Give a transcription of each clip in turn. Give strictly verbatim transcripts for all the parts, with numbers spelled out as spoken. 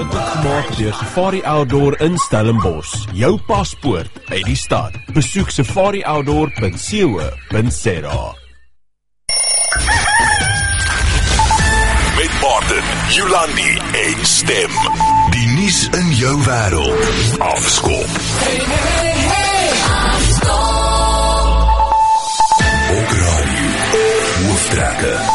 moontlik gemaak deur Safari Outdoor in Stellenbosch. Jou paspoort uit die stad. Besoek safari outdoor punt co punt za. Met Martin, Jolandi en Stem. Die nuus in jou wêreld. Afskop. Hey, hey, hey, hey. Afskop. Ook radio. Hooftrekke.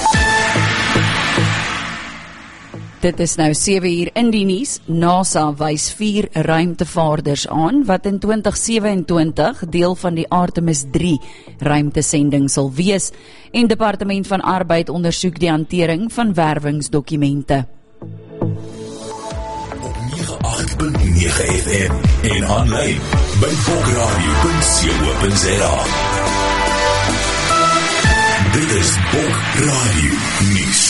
Dit is nou sewe uur in die nuus. NASA wys vier ruimtevaarders aan wat in twintig sewe-en-twintig deel van die Artemis drie ruimtesending sal wees en Departement van Arbeid ondersoek die hantering van werwingsdokumente. Op nege agt punt nege F M en aanlyn by bokradio punt co punt za. Dit is Bokradio Nuus.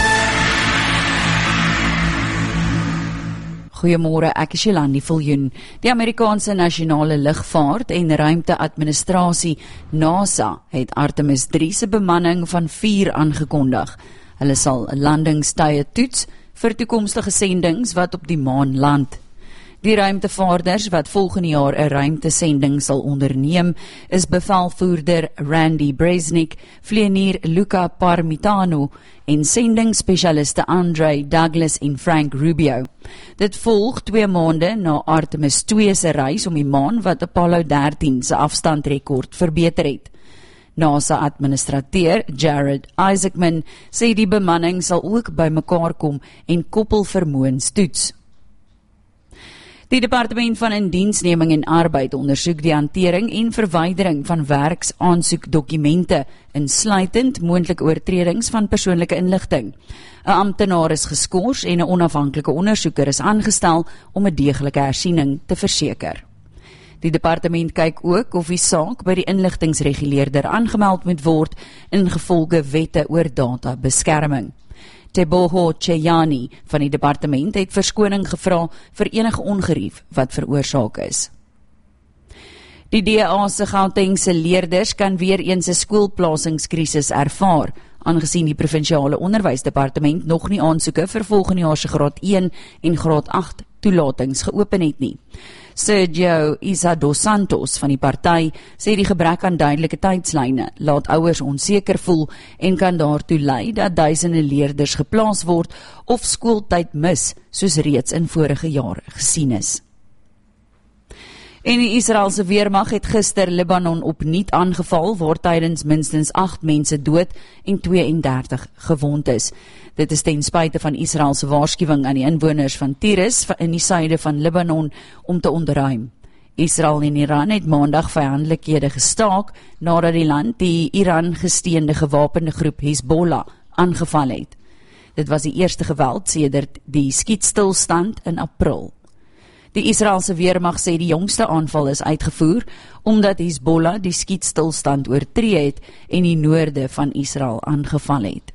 Goeiemôre, ek is Jolandi Viljoen. Die Amerikaanse Nasionale Lugvaart en Ruimteadministrasie NASA het Artemis drie se bemanning van vier aangekondig. Hulle sal landingstye toets vir toekomstige sendings wat op die maan land. Die ruimtevaarders wat volgende jaar 'n ruimtesending sal onderneem, is bevelvoerder Randy Bresnik, vlieënier Luca Parmitano en sendingsspesialiste Andre Douglas en Frank Rubio. Dit volg twee maande na Artemis twee se reis om die maan wat Apollo dertien se afstandrekord verbeter het. NASA-administrateur Jared Isaacman sê die bemanning sal ook bymekaar kom en koppelvermoëns toets. Die Departement van Indiensneming en Arbeid ondersoek die hantering en verwydering van werksaansoekdokumente, insluitend moontlike oortredings van persoonlike inligting. 'n Amptenaar is geskort en 'n onafhanklike ondersoeker is aangestel om 'n deeglike hersiening te verseker. Die departement kyk ook of die saak by die inligtingsreguleerder aangemeld moet word ingevolge wette oor databeskerming. Teboho Cheyani van die departement het verskoning gevra vir enige ongerief wat veroorsaak is. Die D A se Gautengse leerders kan weer eens 'n skoolplasingskrisis ervaar, aangesien die provinsiale onderwysdepartement nog nie aansoeke vir volgende jaar se graad een en graad agt toelatings geopen het nie. Sergio Isa dos Santos van die party sê die gebrek aan duidelike tydslyne laat ouers onseker voel en kan daartoe lei dat duisende leerders geplaas word of skooltyd mis, soos reeds in vorige jare gesien is. En die Israelse weermag het gister Libanon opnuut aangeval, waar tydens minstens agt mense dood en tweeëndertig gewond is. Dit is ten spyte van Israelse waarskuwing aan die inwoners van Tiris in die suide van Libanon om te ontruim. Israel en Iran het maandag vyandelikhede gestaak nadat die land die Iran gesteunde gewapende groep Hezbollah aangeval het. Dit was die eerste geweld sedert die skietstilstand in April. Die Israelse weermag sê die jongste aanval is uitgevoer omdat Hezbollah die skietstilstand oortree het en die noorde van Israel aangeval het.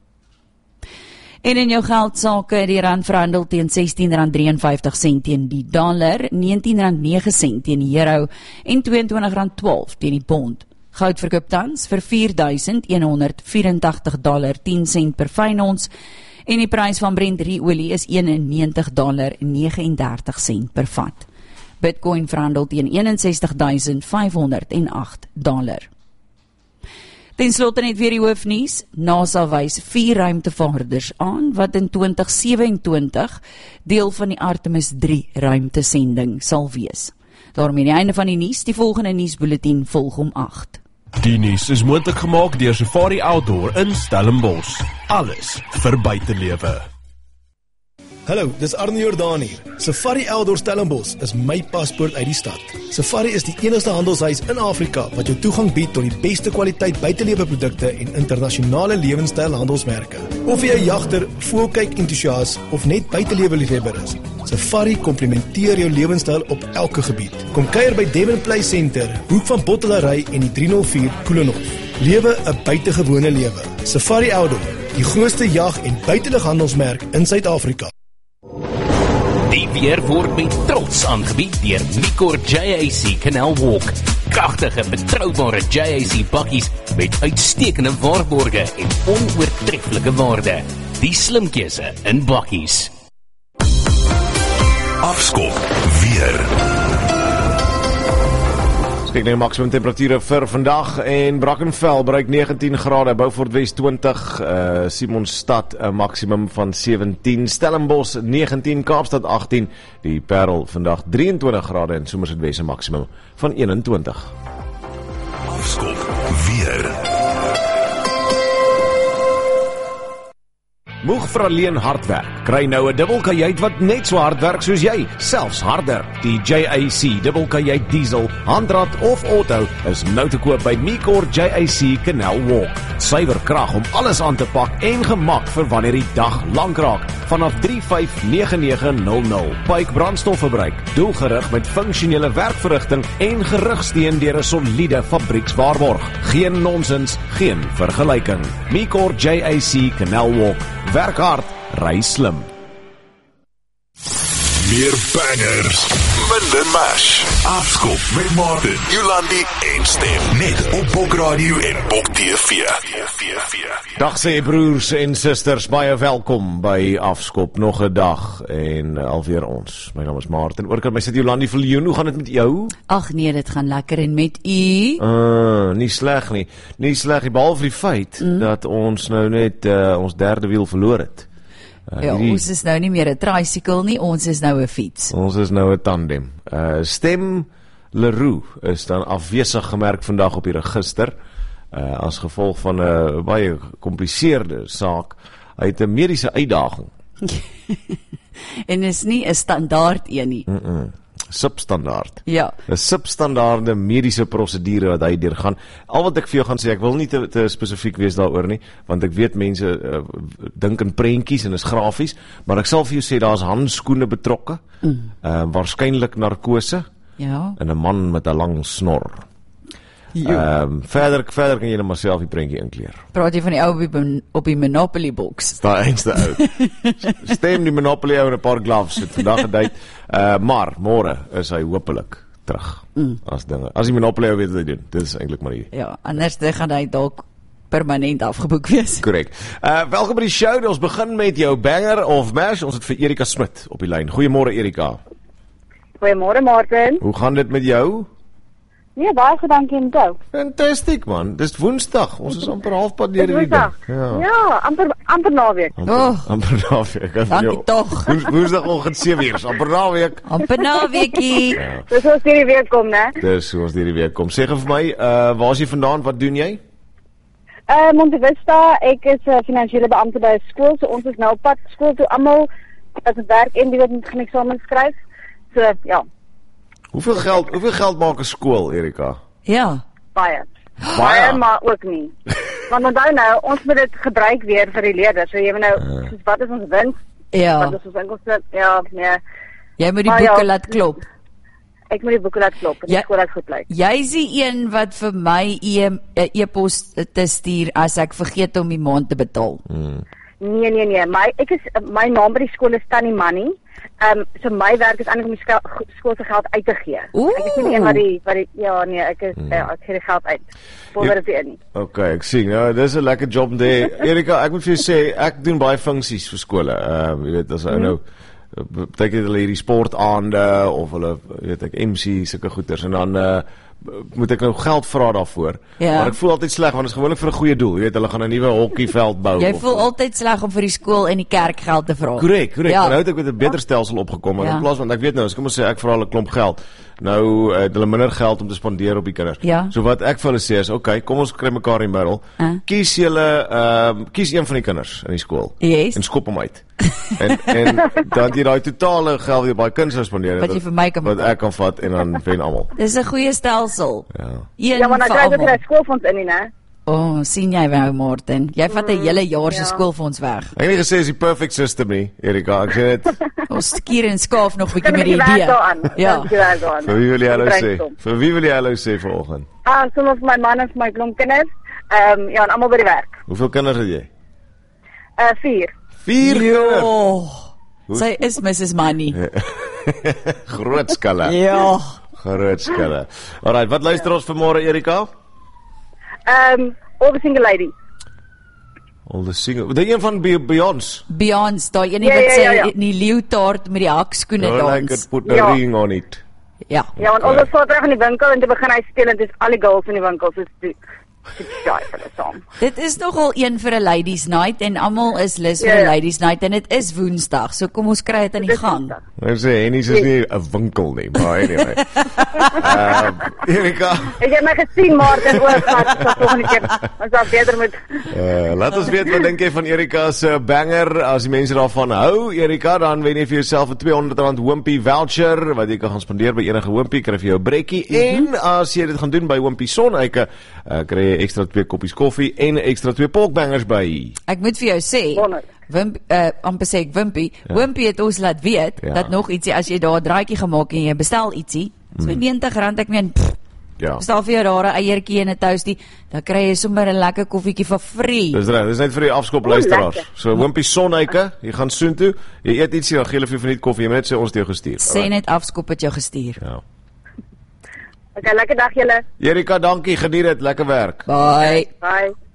En in jou geldsake, die rand verhandel teen sestien rand drieënvyftig sent teen die dollar, negentien rand nege sent teen die euro en tweeëntwintig rand twaalf teen die pond. Goud verkoop tans vir vier duisend honderd vyerentagtig dollar tien sent per fyn ons en die prys van Brent olie is eenennegentig dollar negenendertig sent per vat. Bitcoin verhandel teen eenensestig duisend vyfhonderd agt dollar. Ten slotte net weer die hoofnuus. NASA wys vier ruimtevaarders aan wat in twintig sewe-en-twintig deel van die Artemis drie ruimtesending sal wees. Daarmee die einde van die nuus. Die volgende nuusbulletin volg om agt. Die nuus is moontlik gemaak deur Safari Outdoor in Stellenbosch. Alles vir buitelewe. Hallo, dis Arne Jordaan hier. Safari Outdoor Stellenbosch is my paspoort uit die stad. Safari is die enigste handelshuis in Afrika wat jou toegang bied tot die beste kwaliteit buiteleweprodukte en internasionale lewenstyl handelsmerke. Of jy 'n jagter, voelkyk entoesias of net buitelewe liefhebber is, Safari komplementeer jou lewenstyl op elke gebied. Kom kuier by Devon Play Center, hoek van Bottelary en die drie nul vier Koelenhof. Lewe 'n buitengewone lewe. Safari Outdoor, die grootste jag- en buitelughandelsmerk in Suid-Afrika. Die weer word met trots aangebied deur Micor J A C Canal Walk. Kragtige, betroubare J A C bakkies met uitstekende waarborge en onoortreffelike waarde. Die slim keuse in bakkies. Afskop weer. Kyk nou maksimum temperature vir vandag en Brackenfell bereik negentien grade, Beaufort Wes twintig, uh, Simonstad 'n maksimum van sewentien, Stellenbosch negentien, Kaapstad agttien, die Parel vandag drieëntwintig grade en Somerset Wes 'n maksimum van eenentwintig. Afskop weer. Moeg vir alleen hard werk. Kry nou 'n dubbelkajuit wat net so hard werk soos jy, selfs harder. Die J A C dubbelkajuit diesel, handrat of auto is nou te koop by Micor J A C Canal Walk. Suiwer krag om alles aan te pak en gemak vir wanneer die dag lank raak. Vanaf drie vyf nege nege nul nul. Pyke brandstofverbruik, doelgerig met funksionele werkverrigting en gerugsteun deur 'n soliede fabriekswaarborg. Geen nonsens, geen vergelyking. Micor J A C Canal Walk. Werk hard, ry slim. Meer bangers, minder mash. Afskop met Martin, Jolandi en Stem. Net op Bok Radio en Bok T V. Dag sê broers en susters, baie welkom by Afskop. Nog 'n dag en alweer ons. My naam is Martin. Oorkant my sit Jolandi Viljoen. Hoe gaan dit met jou? Ag nee, dit gaan lekker en met u? Uh, nie sleg nie. Nie sleg nie, behalwe die feit mm. dat ons nou net uh, ons derde wiel verloor het. Uh, ja, hierdie, ons is nou nie meer 'n tricycle nie, ons is nou 'n fiets. Ons is nou 'n tandem. Uh, Stem Leroux is dan afwesig gemerk vandag op die register uh, as gevolg van 'n baie gecompliseerde saak. Hy het 'n mediese uitdaging. En is nie 'n standaard een nie. Mm -mm. Substandaard. Ja. 'n substandaarde mediese prosedure wat hy deurgaan. Al wat ek vir jou gaan sê, ek wil nie te, te spesifiek wees daaroor nie, want ek weet mense uh, dink in prentjies en is grafies, maar ek sal vir jou sê daar's handskoene betrokke, mm. uh, waarskynlik narkose, ja, en 'n man met 'n lang snor. Ehm um, verder verder kan jy net maar self die prentjie inkleer. Praat jy van die ou op die, op die Monopoly box? Daai einste ou. Stem die Monopoly ou en 'n paar gloves het vandag gedate. Uh maar môre is hy hopelik terug. Mm. As dinge. As die Monopoly ou weet wat hy doen. Dit is eintlik maar die. Ja, anders dan gaan hy dalk permanent afgeboek wees. Korrek. Uh welkom by die show. Ons begin met jou banger of mash. Ons het vir Erika Smit op die lyn. Goeiemôre Erika. Goeiemôre Martin. Hoe gaan dit met jou? Nee, baie goed, dankie en jou. Fantasties man. Dis Woensdag. Ons is amper halfpad deur die dag. Ja. Ja, amper amper naweek. Amper, Oh. amper naweek. Dankie tog. Woens, Woensdagoggend sewe uur, amper naweek. Amper naweekie. Ja. Dis ons hierdie week kom, né? Dis hoe ons hierdie week kom. Sê gou vir my, uh waar is jy vandaan? Wat doen jy? Uh Monte Vista, ek is 'n uh, finansiële beampte by 'n skool, so ons is nou op pad skool toe almal as dit werk en die wat moet gaan eksamen skryf. So ja, Hoeveel geld, hoeveel geld maak 'n skool, Erika? Ja. baie. Baie. Baie, maar ook nie. Want onthou nou, ons moet dit gebruik weer vir die leerders. So jy weet nou, Uh. soos wat is ons wins? Ja. Wat is ons inkomste? Ja, nee. Jy moet die Maar boeke ja. laat klop. Ek moet die boeke laat klop en Ja. die skool laat goed lyk. Jy is die een wat vir my e- 'n e-pos te stuur as ek vergeet om die maand te betaal. Hmm. Nee, nee, nee. My ek is my naam by die skool is Tannie Money. Ehm um, so my werk is eintlik om die ska- skool se geld uit te gee. Oeh. Ek is nie die een wat die wat die ja nee, ek is mm. ja, ek gee die geld uit. Voordat dit in nie. Okay, ek sien. Nou, dis 'n lekker job daar. Erika, ek moet vir jou sê, ek doen baie funksies vir skole. Ehm, uh, jy weet, as ou nou beteken hulle hierdie sportaande of hulle weet ek M C sulke goeters en dan uh, moet ek nou geld vra daarvoor. Ja. Maar ek voel altyd sleg want dit is gewoonlik vir 'n goeie doel. Jy weet, hulle gaan 'n nuwe hokkieveld bou. Jy of- voel altyd sleg om vir die skool en die kerk geld te vra. Korrek, korrek. Ja. Nou het ek met 'n beter stelsel opgekom en Ja. in plaas van ek weet nou, as kom ons sê ek vra hulle 'n klomp geld. Nou uh, het hulle minder geld om te spandeer op die kinders. Ja. So wat ek vir hulle sê is, okay, kom ons kry mekaar in die middel. Uh. Kies julle ehm uh, kies een van die kinders in die skool Yes. en skop hom uit. en en dan het jy daai totale geld wat jy by kinders sou spandeer Wat jy vir my kan wat betaal. ek kan vat en dan wen almal. Dis 'n goeie stelsel. Ja. Een Ja, maar dan vir kry jy almal. dit skoolfonds in nie, né? O, oh, sien jy nou Martin? Jy vat 'n hele jaar se ja. skoolfonds weg. Ek het nie gesê is die perfect system nie, Erika. Ek sê net Ons skier en skaaf nog 'n bietjie Kan met die ek werk idee. daaraan? Ja. Kan ek werk daaraan? vir wie wil jy hallo sê? Brainstorm. Vir wie wil jy hallo sê vanoggend? Ah, soms vir my man en vir my klomp kinders. Ehm um, ja, en almal by die werk. Hoeveel kinders het jy? Uh vier. Vier kinders. Jo. Sy is missus Money. Groot skalle. Ja. Groot skalle. Alright, wat luister ons vanmôre Erika? Ehm um, All the Single Ladies. Al die single. Die een van Be- Beyoncé. Beyoncé, daai een Ja, wat ja, sy ja, ja. in die leeuwtaard met die hakskoene Don't like dans. it, put the Ja. ring on it. Ja. Ja, want ons was Saterdag in die winkel en toe begin hy speel en dis al die girls in die winkel soos die sky vir die song. Dit is nogal een vir 'n ladies night en almal is lus vir Ja, 'n ja. ladies night en dit is Woensdag. So kom ons kry dit aan die Dis gang. Woensdag. Ek sê Henny's is nie 'n winkel nie, maar anyway. uh, Erika, Ek het my gesien Martin ook gehad, so volgende keer ons sal beter moet. uh, laat ons weet wat dink jy van Erika se banger. As die mense daarvan hou, Erika, dan wen jy vir jouself 'n tweehonderd rand Wimpy voucher wat jy kan gaan spandeer by enige Wimpy, kry vir jou 'n brekkie. Mm-hmm. En as jy dit gaan doen by Wimpy Sonneike, uh, kry jy ekstra twee koppies koffie en ekstra twee polkbangers by. Ek moet vir jou sê, Wonderlik. Wimp, uh, amper sê ek Wimpy, ja. Wimpy het ons laat weet, Ja. dat nog ietsie, as jy daar 'n draaitjie gemaak en jy bestel ietsie, so Mm. negentig rand, ek meen, pff, Ja. bestel vir jou daar 'n eiertjie en 'n toastie, dan kry jy sommer 'n lekker koffietjie vir free. Dis reg, dis net vir die afskop O, luisteraars. lekker. So Wimpy Sonneike, jy gaan soontoe, jy eet ietsie, dan gee hulle vir jou van die koffie, jy moet net sê ons het jou gestuur. Sê net afskop het jou gestuur. Ja. Okay, lekker dag julle. Erika, dankie, geniet dit, lekker werk. Bye. Bye.